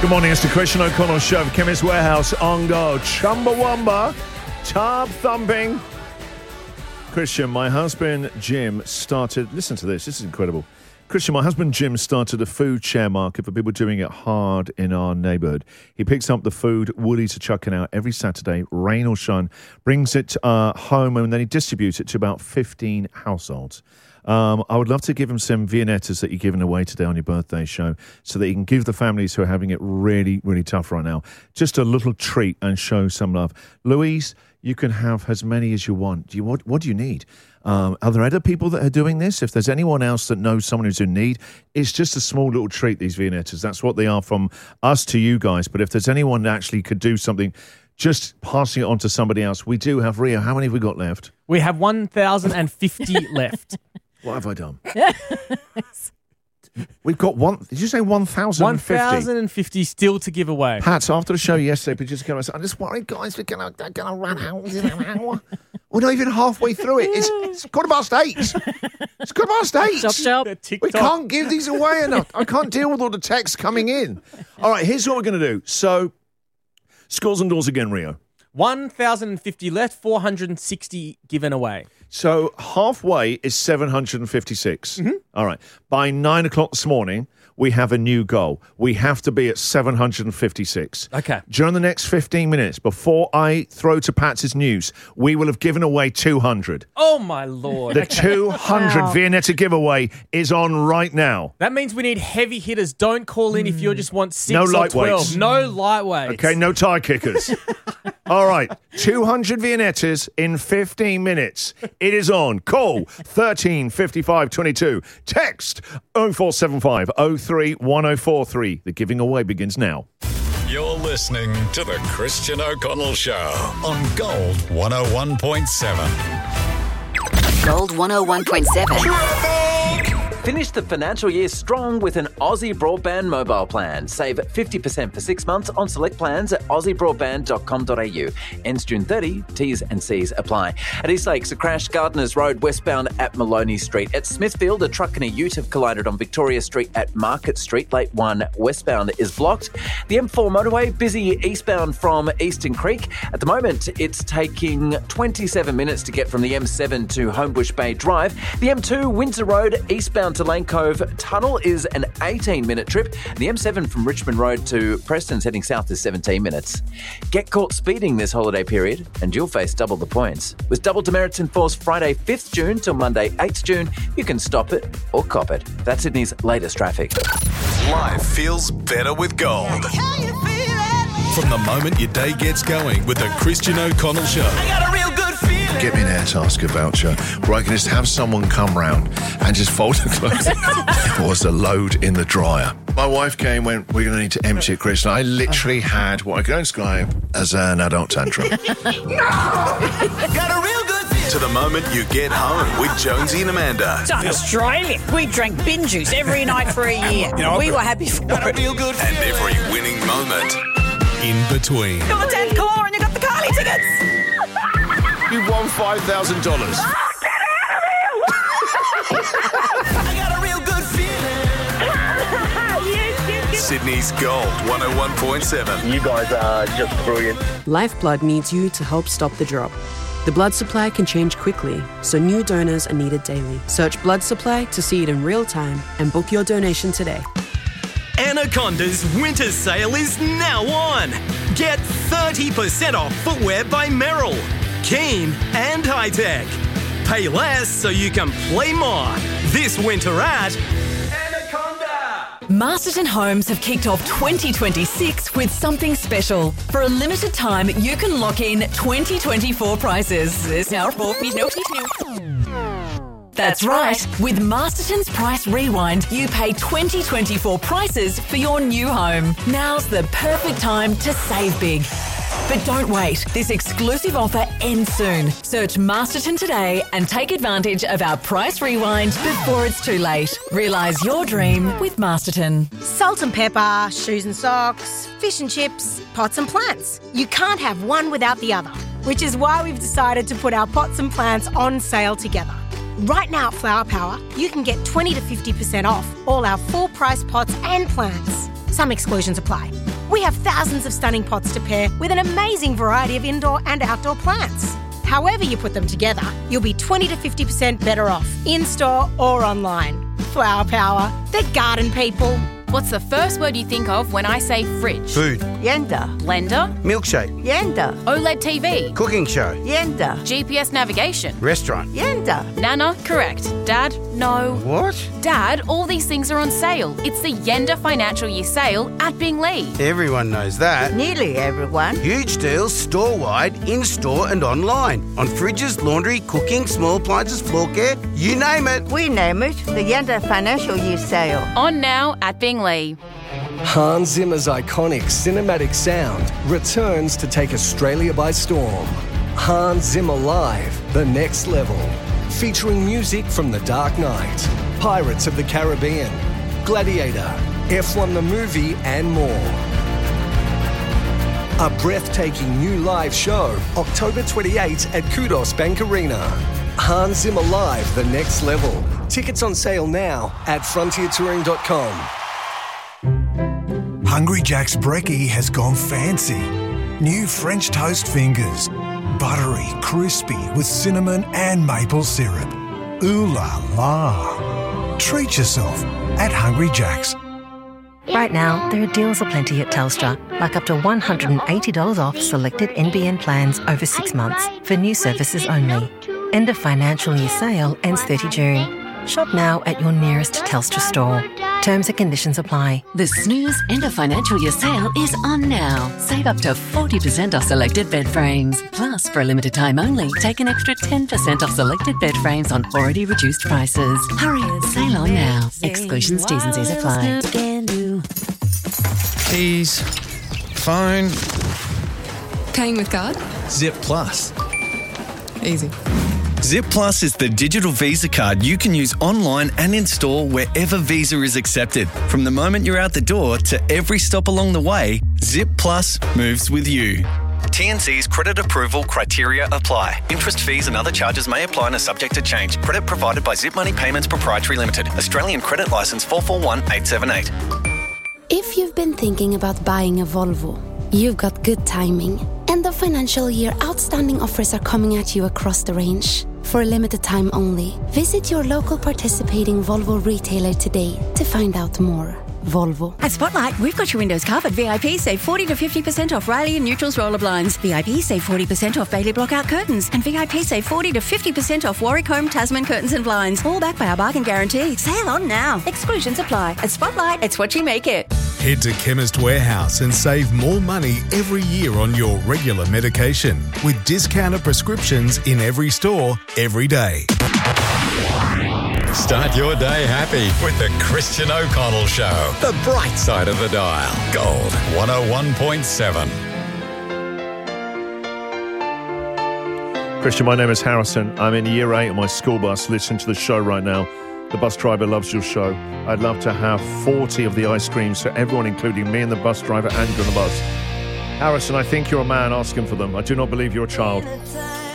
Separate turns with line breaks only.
Good morning, it's the Christian O'Connell Show of Chemist Warehouse on Go. Chumbawamba, tub thumping. Christian, my husband Jim started, listen to this is incredible. Christian, my husband Jim started a food share market for people doing it hard in our neighbourhood. He picks up the food woolies are chucking out every Saturday, rain or shine, brings it home, and then he distributes it to about 15 households. I would love to give him some Viennettas that you're giving away today on your birthday show so that you can give the families who are having it really, really tough right now just a little treat and show some love. Louise, you can have as many as you want. What do you need? Are there other people that are doing this? If there's anyone else that knows someone who's in need, it's just a small little treat, these Viennettas. That's what they are from us to you guys. But if there's anyone that actually could do something, just passing it on to somebody else. We do have, Rio, how many have we got left?
We have 1,050 left.
What have I done? We've got one. Did you say 1,050?
1,050 still to give away.
Pat, after the show yesterday, producers came and said, I'm just worried, guys, we're going to run out in an hour. We're not even halfway through it. It's 8:15. It's 8:15.
Chop.
We can't give these away enough. I can't deal with all the texts coming in. All right, here's what we're going to do. So, scores and doors again, Rio.
1,050 left, 460 given away.
So halfway is 756. Mm-hmm. All right. By 9 o'clock this morning, we have a new goal. We have to be at 756.
Okay.
During the next 15 minutes, before I throw to Pat's news, we will have given away 200.
Oh, my Lord.
The 200 Viennetta giveaway is on right now.
That means we need heavy hitters. Don't call in if you just want 6
no
or 12.
Lightweights.
No lightweights.
Okay, no tie kickers. All right, 200 Viennettas in 15 minutes. It is on. Call 13 55 22. Text 0475 03 1043. The giving away begins now.
You're listening to The Christian O'Connell Show on Gold 101.7.
Gold 101.7.
Finish the financial year strong with an Aussie Broadband mobile plan. Save 50% for 6 months on select plans at aussiebroadband.com.au. Ends June 30. T's and C's apply. At East Lakes, a crash, Gardeners Road westbound at Maloney Street. At Smithfield, a truck and a ute have collided on Victoria Street at Market Street. Late 1 westbound is blocked. The M4 motorway busy eastbound from Eastern Creek. At the moment, it's taking 27 minutes to get from the M7 to Homebush Bay Drive. The M2 Windsor Road eastbound to Lane Cove Tunnel is an 18-minute trip. The M7 from Richmond Road to Preston's heading south is 17 minutes. Get caught speeding this holiday period and you'll face double the points. With double demerits enforced Friday 5th June till Monday 8th June, you can stop it or cop it. That's Sydney's latest traffic.
Life feels better with gold. From the moment your day gets going with the Christian O'Connell Show.
I got a real good feeling.
Get me an Airtasker voucher where I can just have someone come round and just fold the clothes. It was a load in the dryer. My wife came and went, we're going to need to empty it, Chris. And I literally had what I can describe as an adult tantrum.
Got a real good feeling.
To the moment you get home with Jonesy and Amanda.
It's like Australia. We drank bin juice every night for a year. We were happy for
Got a
it.
real good
And
feeling.
every winning moment in between.
You got the 10th caller and you got the Carly tickets.
You won $5,000.
I got a real good feeling.
Sydney's Gold 101.7.
You guys are just brilliant.
Lifeblood needs you to help stop the drop. The blood supply can change quickly, so new donors are needed daily. Search blood supply to see it in real time and book your donation today.
Anaconda's winter sale is now on. Get 30% off footwear by Merrill, Keen and High Tech. Pay less so you can play more. This winter at
Masterton Homes have kicked off 2026 with something special. For a limited time, you can lock in 2024 prices. That's right. With Masterton's Price Rewind, you pay 2024 prices for your new home. Now's the perfect time to save big. But don't wait. This exclusive offer ends soon. Search Masterton today and take advantage of our Price Rewind before it's too late. Realise your dream with Masterton.
Salt and pepper, shoes and socks, fish and chips, pots and plants. You can't have one without the other, which is why we've decided to put our pots and plants on sale together. Right now at Flower Power, you can get 20 to 50% off all our full price pots and plants. Some exclusions apply. We have thousands of stunning pots to pair with an amazing variety of indoor and outdoor plants. However you put them together, you'll be 20 to 50% better off, in-store or online. Flower Power, the garden people.
What's the first word you think of when I say fridge?
Food.
Yenda. Blender.
Milkshake.
Yenda. OLED TV.
Cooking show.
Yenda. GPS navigation.
Restaurant.
Yenda. Nana, correct. Dad, no.
What?
Dad, all these things are on sale. It's the Yenda Financial Year Sale at Binglee.
Everyone knows that.
Nearly everyone.
Huge deals store-wide, in-store and online. On fridges, laundry, cooking, small appliances, floor care, you name it.
We name it the Yenda Financial Year Sale.
On now at Binglee.
Hans Zimmer's iconic cinematic sound returns to take Australia by storm. Hans Zimmer Live, The Next Level. Featuring music from The Dark Knight, Pirates of the Caribbean, Gladiator, F1 the Movie and more. A breathtaking new live show, October 28 at Kudos Bank Arena. Hans Zimmer Live, The Next Level. Tickets on sale now at frontiertouring.com.
Hungry Jack's brekkie has gone fancy. New French toast fingers. Buttery, crispy with cinnamon and maple syrup. Ooh la la. Treat yourself at Hungry Jack's.
Right now, there are deals aplenty at Telstra, like up to $180 off selected NBN plans over 6 months for new services only. End of financial year sale ends 30 June. Shop now at your nearest Telstra store. Terms and conditions apply.
The Snooze End of Financial Year Sale is on now. Save up to 40% off selected bed frames. Plus, for a limited time only, take an extra 10% off selected bed frames on already reduced prices. Hurry, sale on now. Exclusions, T's and C's apply.
Keys, phone.
Paying with card?
Zip Plus.
Easy.
Zip Plus is the digital Visa card you can use online and in store wherever Visa is accepted. From the moment you're out the door to every stop along the way, Zip Plus moves with you. TNC's credit approval criteria apply. Interest, fees and other charges may apply and are subject to change. Credit provided by Zip Money Payments Proprietary Limited. Australian Credit Licence 441878.
If you've been thinking about buying a Volvo, you've got good timing. End of financial year outstanding offers are coming at you across the range. For a limited time only, visit your local participating Volvo retailer today to find out more. Volvo.
At Spotlight, we've got your windows covered. VIP save 40 to 50% off Riley and Neutrals roller blinds. VIP save 40% off Bailey Blockout curtains. And VIP save 40 to 50% off Warwick Home Tasman curtains and blinds. All backed by our bargain guarantee. Sale on now. Exclusions apply. At Spotlight, it's what you make it.
Head to Chemist Warehouse and save more money every year on your regular medication with discounted prescriptions in every store, every day.
Start your day happy with the Christian O'Connell Show. The bright side of the dial. Gold 101.7.
Christian, my name is Harrison. I'm in year 8 on my school bus listening to the show right now. The bus driver loves your show. I'd love to have 40 of the ice creams for everyone, including me and the bus driver and you on the bus. Harrison, I think you're a man asking for them. I do not believe you're a child.